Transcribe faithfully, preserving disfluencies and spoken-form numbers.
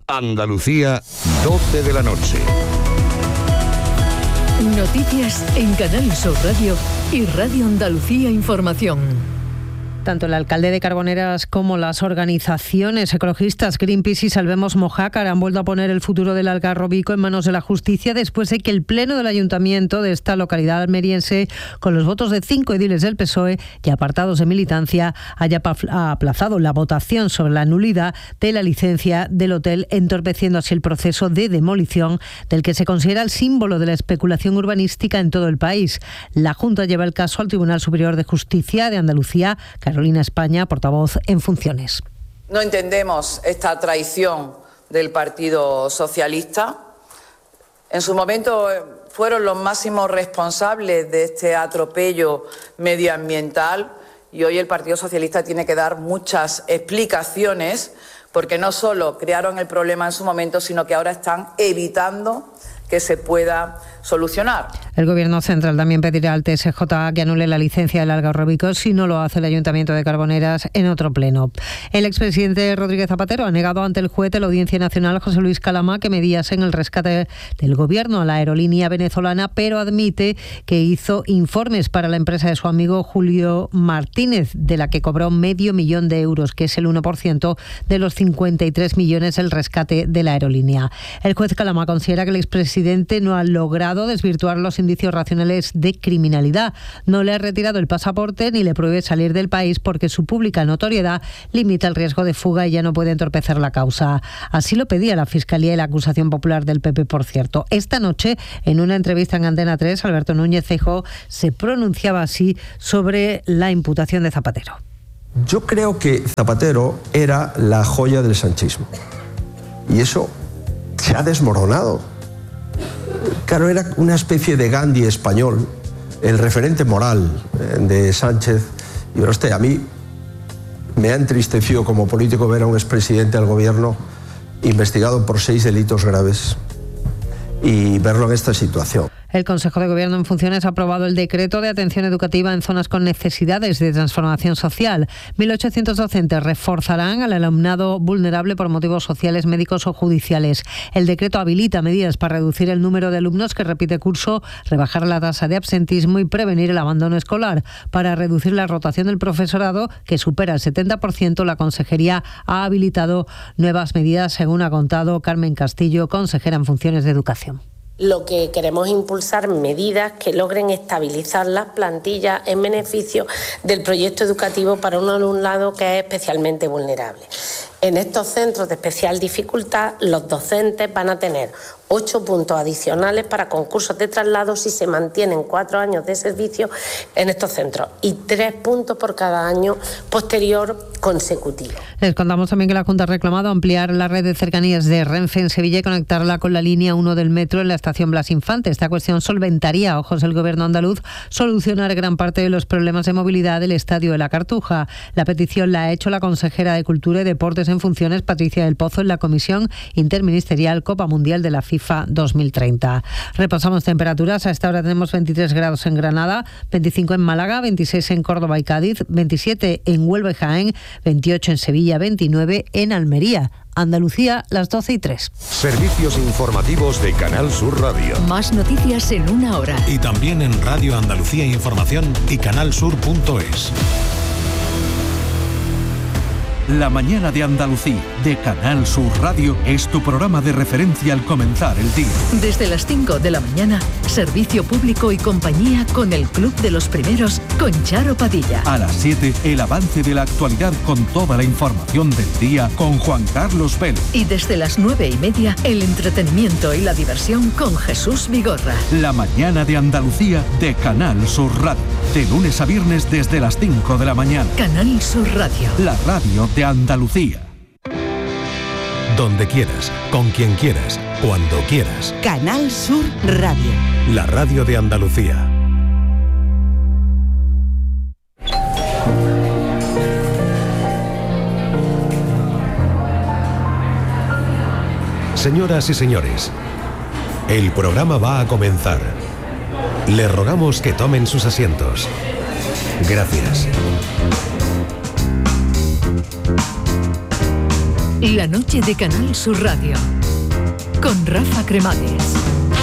Andalucía, doce de la noche. Noticias en Canal Sur Radio y Radio Andalucía Información. Tanto el alcalde de Carboneras como las organizaciones ecologistas Greenpeace y Salvemos Mojácar han vuelto a poner el futuro del Algarrobico en manos de la justicia después de que el pleno del ayuntamiento de esta localidad almeriense, con los votos de cinco ediles del P S O E y apartados de militancia, haya aplazado la votación sobre la nulidad de la licencia del hotel, entorpeciendo así el proceso de demolición del que se considera el símbolo de la especulación urbanística en todo el país. La Junta lleva el caso al Tribunal Superior de Justicia de Andalucía. Carolina España, portavoz en funciones. No entendemos esta traición del Partido Socialista. En su momento fueron los máximos responsables de este atropello medioambiental y hoy el Partido Socialista tiene que dar muchas explicaciones porque no solo crearon el problema en su momento, sino que ahora están evitando que se pueda solucionar. El Gobierno central también pedirá al T S J que anule la licencia del Algarrobico si no lo hace el Ayuntamiento de Carboneras en otro pleno. El expresidente Rodríguez Zapatero ha negado ante el juez de la Audiencia Nacional, José Luis Calama, que mediasen el rescate del Gobierno a la aerolínea venezolana, pero admite que hizo informes para la empresa de su amigo Julio Martínez, de la que cobró medio millón de euros, que es el uno por ciento de los cincuenta y tres millones del rescate de la aerolínea. El juez Calama considera que el expresidente no ha logrado desvirtuar los indicios racionales de criminalidad. No le ha retirado el pasaporte ni le prohíbe salir del país porque su pública notoriedad limita el riesgo de fuga y ya no puede entorpecer la causa. Así lo pedía la Fiscalía y la acusación popular del P P, por cierto. Esta noche, en una entrevista en Antena tres, Alberto Núñez Feijóo se pronunciaba así sobre la imputación de Zapatero. Yo creo que Zapatero era la joya del sanchismo. Y eso se ha desmoronado. Claro, era una especie de Gandhi español, el referente moral de Sánchez. Y usted, a mí me ha entristecido como político ver a un expresidente del gobierno investigado por seis delitos graves y verlo en esta situación. El Consejo de Gobierno en funciones ha aprobado el decreto de atención educativa en zonas con necesidades de transformación social. mil ochocientos docentes reforzarán al alumnado vulnerable por motivos sociales, médicos o judiciales. El decreto habilita medidas para reducir el número de alumnos que repite curso, rebajar la tasa de absentismo y prevenir el abandono escolar. Para reducir la rotación del profesorado, que supera el setenta por ciento, la Consejería ha habilitado nuevas medidas, según ha contado Carmen Castillo, consejera en funciones de Educación. Lo que queremos es impulsar medidas que logren estabilizar las plantillas en beneficio del proyecto educativo para un alumnado que es especialmente vulnerable. En estos centros de especial dificultad, los docentes van a tener ocho puntos adicionales para concursos de traslado si se mantienen cuatro años de servicio en estos centros y tres puntos por cada año posterior consecutivo. Les contamos también que la Junta ha reclamado ampliar la red de cercanías de Renfe en Sevilla y conectarla con la línea uno del metro en la estación Blas Infante. Esta cuestión solventaría, a ojos del Gobierno andaluz, solucionar gran parte de los problemas de movilidad del Estadio de la Cartuja. La petición la ha hecho la consejera de Cultura y Deportes en funciones, Patricia del Pozo, en la Comisión Interministerial Copa Mundial de la FIFA dos mil treinta. Repasamos temperaturas. A esta hora tenemos veintitrés grados en Granada, veinticinco en Málaga, veintiséis en Córdoba y Cádiz, veintisiete en Huelva y Jaén, veintiocho en Sevilla, veintinueve en Almería. Andalucía, las doce y tres. Servicios informativos de Canal Sur Radio. Más noticias en una hora. Y también en Radio Andalucía Información y canalsur punto es. La mañana de Andalucía, de Canal Sur Radio, es tu programa de referencia al comenzar el día. Desde las cinco de la mañana, servicio público y compañía con el Club de los Primeros, con Charo Padilla. A las siete, el avance de la actualidad con toda la información del día con Juan Carlos Vélez. Y desde las nueve y media, el entretenimiento y la diversión con Jesús Vigorra. La mañana de Andalucía, de Canal Sur Radio. De lunes a viernes desde las cinco de la mañana. Canal Sur Radio. La radio de Andalucía. Donde quieras, con quien quieras, cuando quieras. Canal Sur Radio. La radio de Andalucía. Señoras y señores, el programa va a comenzar. Les rogamos que tomen sus asientos. Gracias. La noche de Canal Sur Radio con Rafa Cremades.